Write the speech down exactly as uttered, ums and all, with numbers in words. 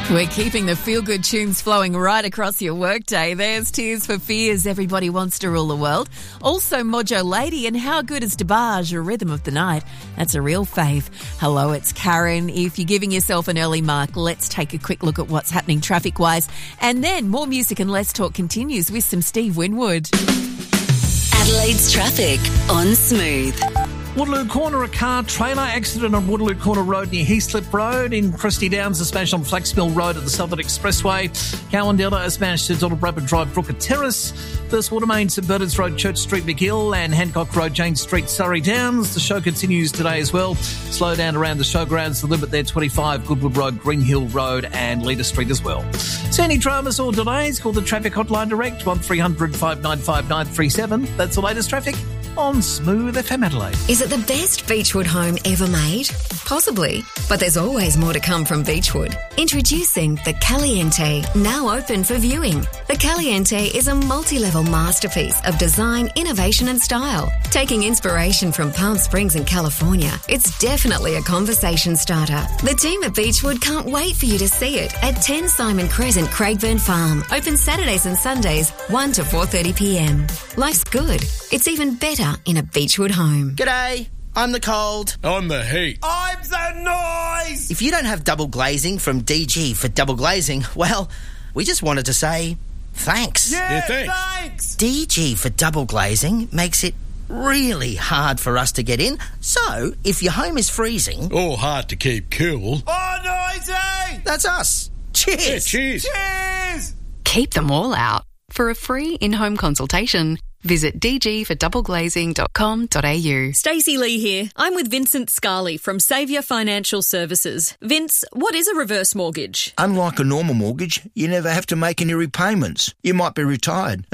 We're keeping the feel-good tunes flowing right across your workday. There's Tears for Fears, Everybody Wants to Rule the World. Also Mojo Lady and How Good is DeBarge, a Rhythm of the Night. That's a real fave. Hello, it's Karen. If you're giving yourself an early mark, let's take a quick look at what's happening traffic-wise. And then more music and less talk continues with some Steve Winwood. Adelaide's traffic on Smooth. Waterloo Corner, a car trailer accident on Waterloo Corner Road near Heathcliff Road. In Christie Downs, a smash on Flax Mill Road at the Southern Expressway. Cowandella, a smash to Donald Rapid Drive, Brooker Terrace. First Water Main, St Bernard's Road, Church Street, McGill, and Hancock Road, James Street, Surrey Downs. The show continues today as well. Slow down around the showgrounds. The limit there, twenty-five, Goodwood Road, Green Hill Road, and Leader Street as well. See any dramas or delays? Call the traffic hotline direct, one three hundred, five nine five, nine three seven. That's the latest traffic on Smooth F M Adelaide. Is it the best Beechwood home ever made? Possibly, but there's always more to come from Beechwood. Introducing the Caliente, now open for viewing. The Caliente is a multi-level masterpiece of design, innovation and style. Taking inspiration from Palm Springs and California, it's definitely a conversation starter. The team at Beechwood can't wait for you to see it at ten Simon Crescent, Craigburn Farm. Open Saturdays and Sundays, one to four thirty p m. Life's good. It's even better in a Beechwood home. G'day, I'm the cold. I'm the heat. I'm the noise! If you don't have double glazing from D G for double glazing, well, we just wanted to say thanks. Yeah, yeah thanks. thanks! D G for double glazing makes it really hard for us to get in, so if your home is freezing... or hard to keep cool... oh, noisy! That's us. Cheers! Yeah, cheers! Cheers! Keep them all out. For a free in-home consultation, visit d g for double glazing dot com dot a u. Stacey Lee here. I'm with Vincent Scarley from Saviour Financial Services. Vince, what is a reverse mortgage? Unlike a normal mortgage, you never have to make any repayments. You might be retired